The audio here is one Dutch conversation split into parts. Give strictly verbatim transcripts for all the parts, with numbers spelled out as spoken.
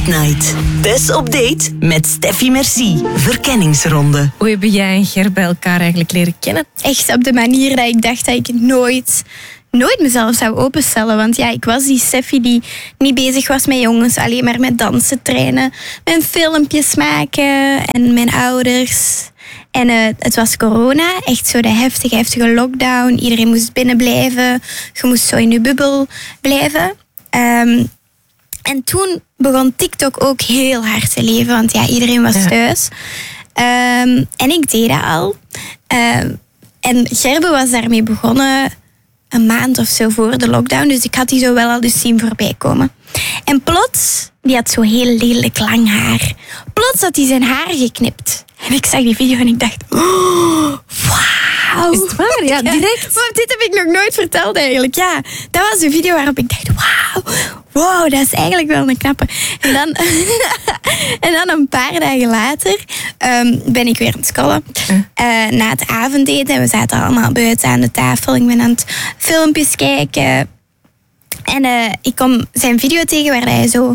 Date Night. Tess op date met Steffi Merci. Verkenningsronde. Hoe hebben jij en Gerbe elkaar eigenlijk leren kennen? Echt op de manier dat ik dacht dat ik nooit, nooit mezelf zou openstellen. Want ja, ik was die Steffi die niet bezig was met jongens, alleen maar met dansen trainen, met filmpjes maken en mijn ouders. En uh, het was corona, echt zo de heftige, heftige lockdown. Iedereen moest binnen blijven. Je moest zo in je bubbel blijven. Um, en toen begon TikTok ook heel hard te leven, want ja, iedereen was ja. thuis. Um, en ik deed dat al. Um, en Gerbe was daarmee begonnen een maand of zo voor de lockdown. Dus ik had die zo wel al dus zien voorbij komen. En plots, die had zo heel lelijk lang haar. Plots had hij zijn haar geknipt. En ik zag die video en ik dacht, oh, wauw. Is het waar? Ja, direct. Ja, want dit heb ik nog nooit verteld eigenlijk. Ja, dat was een video waarop ik dacht, wauw, wow, dat is eigenlijk wel een knappe. En dan, en dan een paar dagen later um, ben ik weer aan het scrollen. Uh, na het avondeten. En we zaten allemaal buiten aan de tafel. Ik ben aan het filmpjes kijken. En uh, ik kom zijn video tegen waar hij zo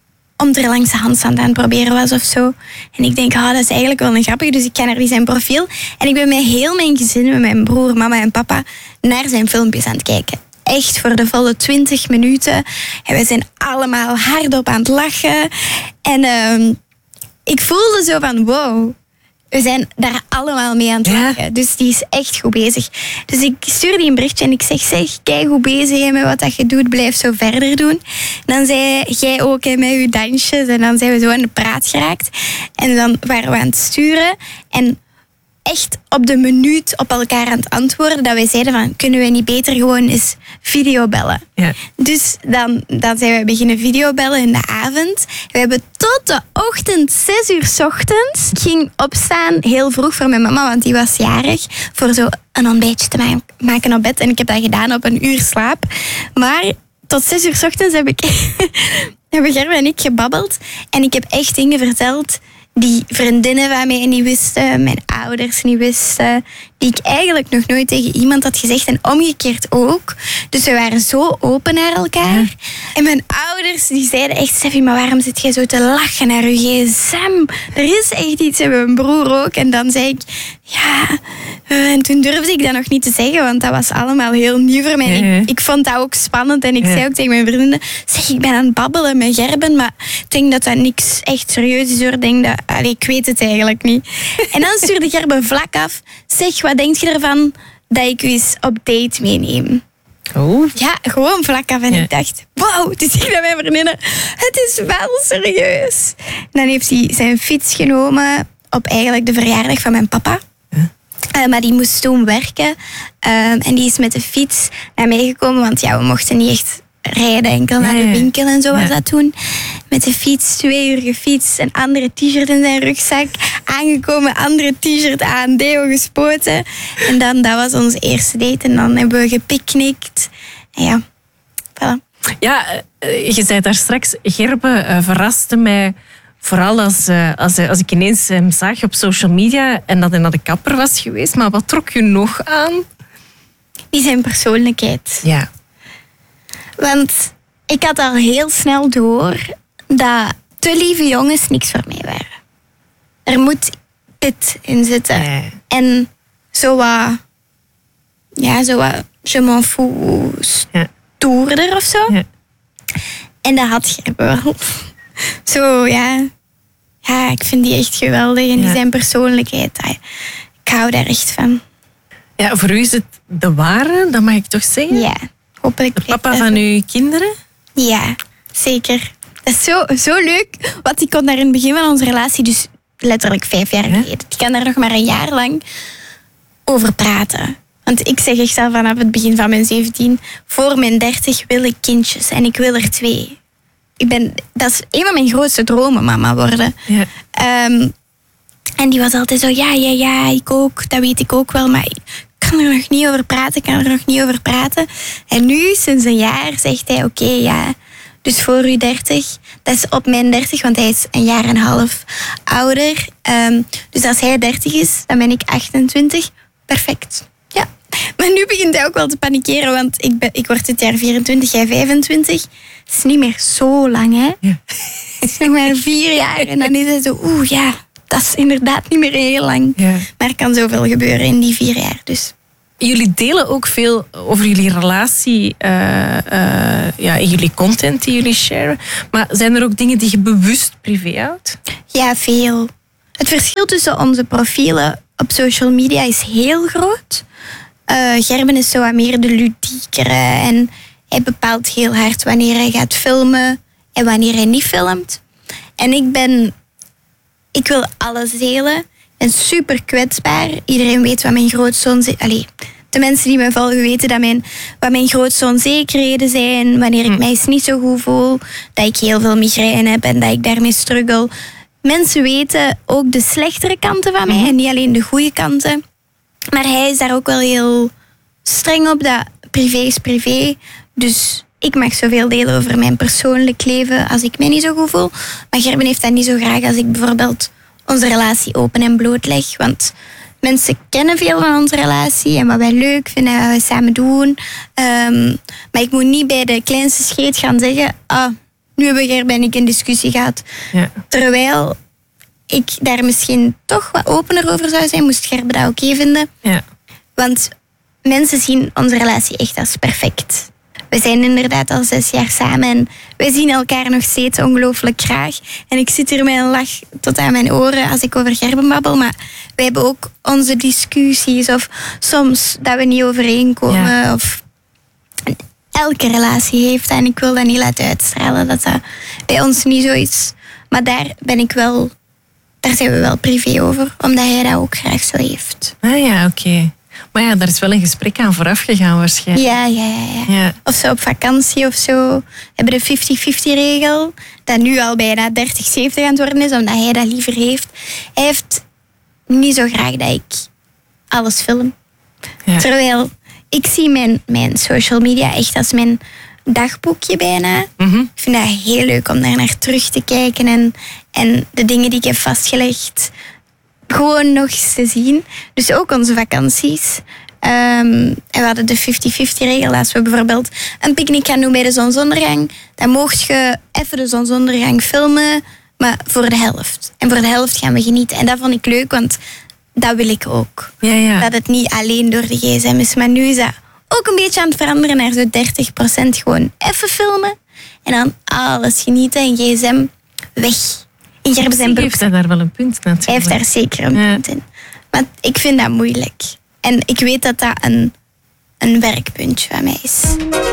om er langs de handstand aan het proberen was of zo. En ik denk, oh, dat is eigenlijk wel een grappig. Dus ik ga naar die zijn profiel. En ik ben met heel mijn gezin, met mijn broer, mama en papa, naar zijn filmpjes aan het kijken. Echt voor de volle twintig minuten. En we zijn allemaal hardop aan het lachen. En uh, ik voelde zo van, wow, we zijn daar allemaal mee aan het lachen. Ja. Dus die is echt goed bezig. Dus ik stuur die een berichtje en ik zeg, zeg, kijk goed bezig met wat dat je doet. Blijf zo verder doen. En dan zei jij ook hè, met je dansjes. En dan zijn we zo aan de praat geraakt. En dan waren we aan het sturen. En echt op de minuut op elkaar aan het antwoorden. Dat wij zeiden van, kunnen we niet beter gewoon eens videobellen? Ja. Dus dan, dan zijn we beginnen videobellen in de avond. We hebben tot de ochtend, zes uur 's ochtends. Ik ging opstaan heel vroeg voor mijn mama, want die was jarig. Voor zo een ontbijtje te ma- maken op bed. En ik heb dat gedaan op een uur slaap. Maar tot zes uur 's ochtends heb ik hebben Gerbe en ik gebabbeld. En ik heb echt dingen verteld die vriendinnen van mij niet wisten, mijn ouders niet wisten, die ik eigenlijk nog nooit tegen iemand had gezegd en omgekeerd ook. Dus we waren zo open naar elkaar. Ja. En mijn ouders die zeiden echt, Steffi, maar waarom zit jij zo te lachen naar je gsm? Er is echt iets. En mijn broer ook. En dan zei ik, ja, en toen durfde ik dat nog niet te zeggen, want dat was allemaal heel nieuw voor mij. Ja, ja. Ik, ik vond dat ook spannend en ik ja. zei ook tegen mijn vrienden, zeg, ik ben aan het babbelen met Gerben, maar ik denk dat dat niks echt serieus is hoor. Ik denk dat, allee, ik weet het eigenlijk niet. En dan stuurde Gerben vlak af, zeg, wat denk je ervan dat ik u eens op date meeneem? Oh. Ja, gewoon vlak af. En ja. ik dacht, wauw, dus ik naar mijn vriendinnen, het is wel serieus. En dan heeft hij zijn fiets genomen op eigenlijk de verjaardag van mijn papa. Ja. Uh, maar die moest toen werken. Uh, en die is met de fiets naar mij gekomen, want ja, we mochten niet echt rijden, enkel naar de winkel en zo was ja. dat toen. Met de fiets, twee uur gefietst, een andere t-shirt in zijn rugzak. Aangekomen, andere t-shirt aan, deo gespoten. En dan, dat was onze eerste date. En dan hebben we gepicnict. En ja, voilà. Ja, je zei daar straks, Gerbe uh, verraste mij vooral als, uh, als, als ik ineens hem zag op social media en dat hij naar de kapper was geweest. Maar wat trok je nog aan? Die zijn persoonlijkheid. Ja. Want ik had al heel snel door dat te lieve jongens niks voor mij waren. Er moet pit in zitten. Nee. En zo wat, ja, zo wat, je m'en fous, stoerder of zo. Ja. En dat had je wel. Zo, ja. Ja, ik vind die echt geweldig. En ja. die zijn persoonlijkheid, ik hou daar echt van. Ja, voor u is het de ware, dat mag ik toch zeggen? Ja, hopelijk. De papa van uw kinderen? Ja, zeker. Dat is zo, zo leuk. Want die kon daar in het begin van onze relatie, dus letterlijk vijf jaar geleden, die kan daar nog maar een jaar lang over praten. Want ik zeg echt al vanaf het begin van mijn zeventien, voor mijn dertig wil ik kindjes en ik wil er twee. Ik ben, dat is een van mijn grootste dromen, mama worden. Ja. Um, en die was altijd zo, ja, ja, ja, ik ook, dat weet ik ook wel, maar ik kan er nog niet over praten, ik kan er nog niet over praten. En nu, sinds een jaar, zegt hij, oké, okay, ja, dus voor u dertig, dat is op mijn dertig, want hij is een jaar en een half ouder. Um, dus als hij dertig is, dan ben ik achtentwintig. Perfect. Ja. Maar nu begint hij ook wel te panikeren, want ik, ben, ik word dit jaar vierentwintig, jij vijfentwintig. Het is niet meer zo lang, hè? Ja. nog maar vier jaar. En dan is het zo, oeh ja, dat is inderdaad niet meer heel lang. Ja. Maar er kan zoveel gebeuren in die vier jaar. Dus. Jullie delen ook veel over jullie relatie uh, uh, ja, in jullie content die jullie sharen. Maar zijn er ook dingen die je bewust privé houdt? Ja, veel. Het verschil tussen onze profielen op social media is heel groot. Uh, Gerben is zo wat meer de ludiekere en hij bepaalt heel hard wanneer hij gaat filmen en wanneer hij niet filmt. En ik ben... Ik wil alles delen. Ik ben super kwetsbaar. Iedereen weet wat mijn grootste onze- Allee, de mensen die me volgen weten dat mijn, wat mijn grootste onzekerheden zijn. Wanneer ik mij eens niet zo goed voel. Dat ik heel veel migraine heb en dat ik daarmee struggle. Mensen weten ook de slechtere kanten van mij en niet alleen de goede kanten. Maar hij is daar ook wel heel streng op, dat privé is privé. Dus ik mag zoveel delen over mijn persoonlijk leven als ik mij niet zo goed voel. Maar Gerben heeft dat niet zo graag als ik bijvoorbeeld onze relatie open en bloot leg. Want mensen kennen veel van onze relatie en wat wij leuk vinden en wat we samen doen. Um, maar ik moet niet bij de kleinste scheet gaan zeggen... Ah, nu hebben Gerben en ik een discussie gehad. Ja. Terwijl ik daar misschien toch wat opener over zou zijn, moest Gerben dat oké vinden. Ja. Want mensen zien onze relatie echt als perfect. We zijn inderdaad al zes jaar samen en wij zien elkaar nog steeds ongelooflijk graag. En ik zit hier met een lach tot aan mijn oren als ik over Gerben babbel. Maar wij hebben ook onze discussies of soms dat we niet overeenkomen. Ja. Of elke relatie heeft dat en ik wil dat niet laten uitstralen dat dat bij ons niet zo is. Maar daar ben ik wel, daar zijn we wel privé over, omdat hij dat ook graag zo heeft. Ah ja, oké. Okay. Maar ja, daar is wel een gesprek aan vooraf gegaan waarschijnlijk. Ja, ja, ja, ja. ja. Of zo op vakantie of zo. We hebben de vijftig-vijftig regel, dat nu al bijna dertig zeventig aan het worden is, omdat hij dat liever heeft. Hij heeft niet zo graag dat ik alles film. Ja. Terwijl ik zie mijn, mijn social media echt als mijn dagboekje bijna. Mm-hmm. Ik vind dat heel leuk om daar naar terug te kijken en, en de dingen die ik heb vastgelegd gewoon nog eens te zien. Dus ook onze vakanties. Um, en we hadden de vijftig-vijftig regel. Als we bijvoorbeeld een picknick gaan doen bij de zonsondergang, dan mocht je even de zonsondergang filmen, maar voor de helft. En voor de helft gaan we genieten. En dat vond ik leuk, want dat wil ik ook. Ja, ja. Dat het niet alleen door de gsm is. Maar nu is dat ook een beetje aan het veranderen naar zo'n dertig procent gewoon even filmen. En dan alles genieten en gsm weg. In Gerben zijn broek. Heeft hij daar wel een punt natuurlijk. Hij heeft daar zeker een ja. punt in. Maar ik vind dat moeilijk. En ik weet dat dat een, een werkpuntje van mij is.